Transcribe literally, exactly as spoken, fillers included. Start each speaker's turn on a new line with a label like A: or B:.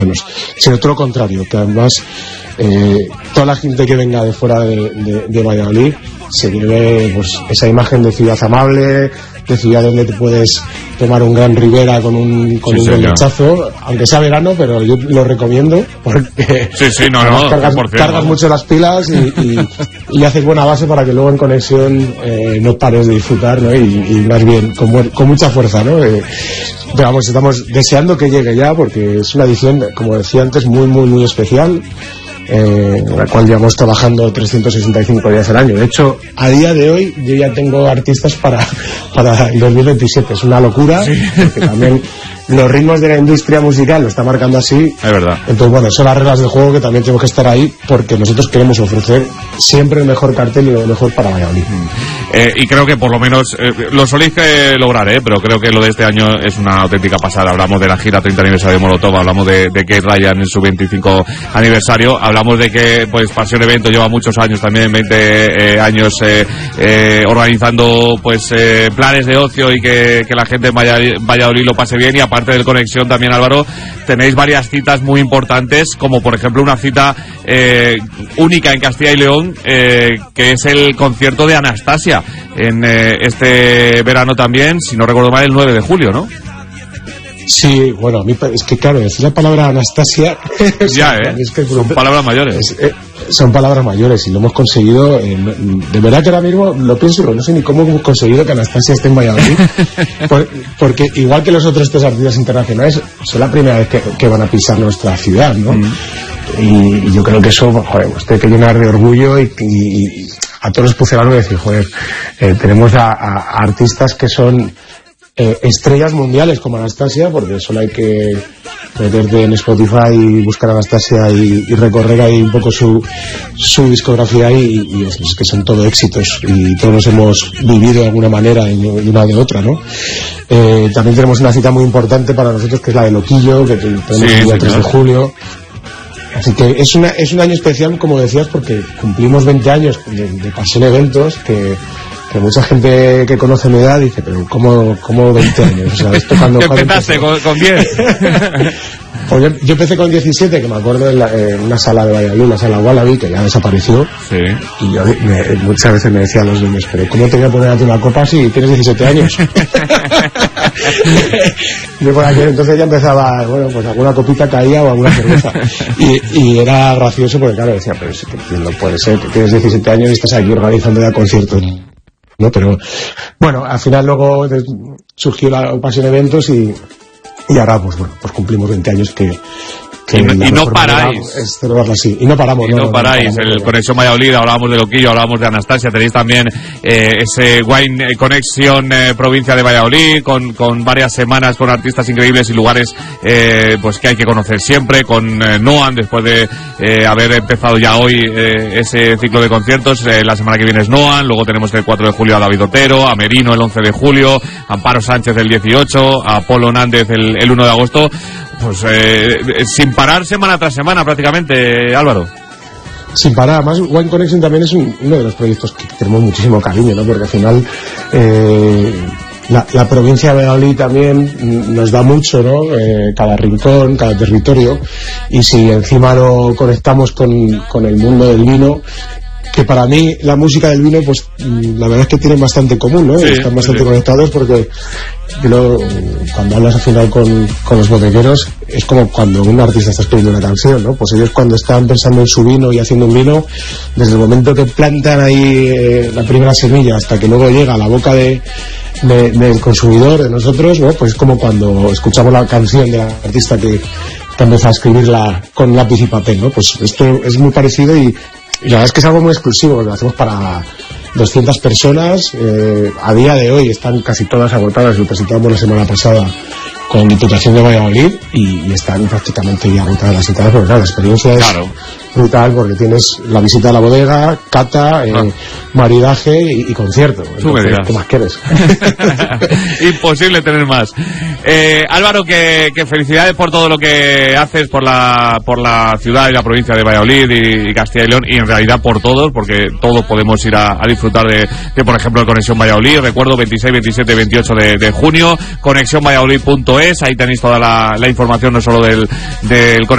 A: sino todo lo contrario, que además eh, toda la gente que venga de fuera de, de, de Valladolid se lleve pues, esa imagen de ciudad amable, de ciudad donde te puedes tomar un gran Ribera con un, con sí, un buen lechazo, aunque sea verano, pero yo lo recomiendo porque
B: sí, sí, no, no,
A: cargas, cargas mucho las pilas y, y, y haces buena base para que luego en conexión eh, no pares de disfrutar, ¿no? y, y más bien con, con mucha fuerza, ¿no? Eh, pero vamos, estamos deseando que llegue ya porque es una edición, como decía antes, muy muy muy especial. Eh, en la cual llevamos trabajando trescientos sesenta y cinco días al año. De hecho, a día de hoy yo ya tengo artistas para, para el dos mil veintisiete. Es una locura, sí. Porque también los ritmos de la industria musical lo está marcando así.
B: Es verdad.
A: Entonces, bueno, son las reglas del juego que también tenemos que estar ahí porque nosotros queremos ofrecer siempre el mejor cartel y lo mejor para Valladolid.
B: Eh, y creo que por lo menos eh, lo soléis que lograr, eh, pero creo que lo de este año es una auténtica pasada. Hablamos de la gira treinta aniversario de Molotov, hablamos de, de Kate Ryan en su veinticinco aniversario, hablamos de que pues Pasión Evento lleva muchos años también, veinte eh, años eh, eh, organizando pues eh, planes de ocio y que, que la gente en Valladolid, Valladolid lo pase bien. Y aparte del Conexión también, Álvaro, tenéis varias citas muy importantes, como por ejemplo una cita eh, única en Castilla y León, eh, que es el concierto de Anastasia en eh, este verano también, si no recuerdo mal, el nueve de julio, ¿no?
A: Sí, bueno, a mí es que claro, decir la palabra Anastasia
B: ya, ¿eh? Es que son palabras mayores.
A: Es, eh, son palabras mayores y lo hemos conseguido. Eh, de verdad que ahora mismo lo pienso, pero no sé ni cómo hemos conseguido que Anastasia esté en Valladolid. por, porque igual que los otros tres artistas internacionales, son la primera vez que, que van a pisar nuestra ciudad, ¿no? Mm. Y, y yo creo que eso, joder, pues tiene que llenar de orgullo y, y, y a todos los pucelanos decir, joder, eh, tenemos a, a, a artistas que son Eh, estrellas mundiales como Anastasia, porque solo hay que meterte en Spotify y buscar a Anastasia y, y recorrer ahí un poco su, su discografía y, y es, es que son todo éxitos y todos hemos vivido de alguna manera de una de otra, ¿no? Eh, también tenemos una cita muy importante para nosotros que es la de Loquillo, que tenemos sí, el día tres de julio. Así que es, una, es un año especial, como decías, porque cumplimos veinte años de, de Pasión Eventos, que que mucha gente que conoce mi edad dice, pero ¿cómo, cómo veinte años? O sea, esto cuando...
B: ¿Qué empezaste con, con diez?
A: Pues yo, yo empecé con diecisiete, que me acuerdo en, la, en una sala de Valladolid, la sala Wallaby, que ya desapareció.
B: Sí.
A: Y yo me, muchas veces me decían los niños, pero ¿cómo te voy a poner a ti una copa si tienes diecisiete años? Yo por aquel entonces ya empezaba, bueno, pues alguna copita caía o alguna cerveza. Y, y era gracioso porque, claro, decía, pero es que no puede ser que tienes diecisiete años y estás aquí organizando ya conciertos, ¿no? Pero bueno, al final luego surgió la Pasión Eventos y, y ahora pues bueno, pues cumplimos veinte años que, que
B: y, no, y no paráis
A: es celebrarlo así y no paramos
B: y no,
A: no
B: paráis
A: no, no,
B: el
A: no,
B: Conexión Valladolid, hablábamos de Loquillo, hablábamos de Anastasia, tenéis también eh, ese Wine Connection eh, provincia de Valladolid con, con varias semanas con artistas increíbles y lugares eh, pues que hay que conocer siempre, con eh, Noan después de eh, haber empezado ya hoy eh, ese ciclo de conciertos. Eh, la semana que viene es Noan, luego tenemos el cuatro de julio a David Otero, a Merino el once de julio, a Amparo Sánchez el dieciocho, a Polo Nández el, el uno de agosto. Pues eh, sin parar semana tras semana prácticamente, Álvaro.
A: Sin parar, además Wine Connection también es un, uno de los proyectos que tenemos muchísimo cariño, ¿no? Porque al final eh, la, la provincia de Valladolid también nos da mucho, ¿no? Eh, cada rincón, cada territorio, y si encima lo conectamos con, con el mundo del vino, que para mí la música del vino, pues la verdad es que tienen bastante común, ¿no? Sí, están bastante sí. conectados porque lo, cuando hablas al final con, con los bodegueros es como cuando un artista está escribiendo una canción, ¿no? Pues ellos cuando están pensando en su vino y haciendo un vino, desde el momento que plantan ahí eh, la primera semilla hasta que luego llega a la boca de, de, del consumidor, de nosotros, ¿no? Pues es como cuando escuchamos la canción del artista que, que empezó a escribirla con lápiz y papel, ¿no? Pues esto es muy parecido y Y la verdad es que es algo muy exclusivo, lo hacemos para doscientas personas, eh, a día de hoy están casi todas agotadas, lo presentamos la semana pasada con Diputación de Valladolid y, y están prácticamente ya agotadas las entradas, porque claro, la experiencia es
B: claro.
A: brutal porque tienes la visita a la bodega, cata, eh, ah. maridaje y, y concierto. Entonces, ¿qué más quieres?
B: Imposible tener más. Eh, Álvaro, que, que felicidades por todo lo que haces por la por la ciudad y la provincia de Valladolid y, y Castilla y León, y en realidad por todos, porque todos podemos ir a, a disfrutar de, de, por ejemplo, el Conexión Valladolid. Recuerdo veintiséis, veintisiete, veintiocho de, de junio, conexión valladolid punto es, ahí tenéis toda la, la información no solo del, del Conexión